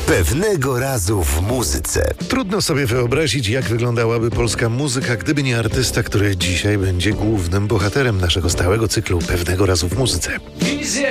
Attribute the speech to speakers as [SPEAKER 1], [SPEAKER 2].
[SPEAKER 1] Pewnego razu w muzyce.
[SPEAKER 2] Trudno sobie wyobrazić, jak wyglądałaby polska muzyka, gdyby nie artysta, który dzisiaj będzie głównym bohaterem naszego stałego cyklu Pewnego razu w muzyce.